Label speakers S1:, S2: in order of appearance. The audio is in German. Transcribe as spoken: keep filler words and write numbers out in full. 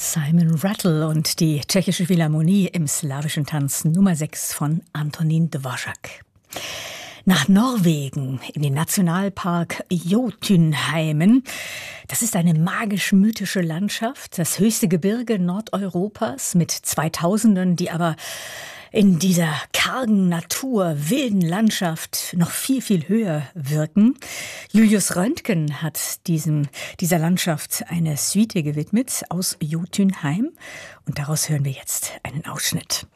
S1: Simon Rattle und die Tschechische Philharmonie im slawischen Tanz Nummer sechs von Antonín Dvořák. Nach Norwegen in den Nationalpark Jotunheimen. Das ist eine magisch-mythische Landschaft, das höchste Gebirge Nordeuropas mit zweitausenden, die aber in dieser kargen Natur, wilden Landschaft noch viel, viel höher wirken. Julius Röntgen hat diesem, dieser Landschaft eine Suite gewidmet aus Jotunheim. Und daraus hören wir jetzt einen Ausschnitt.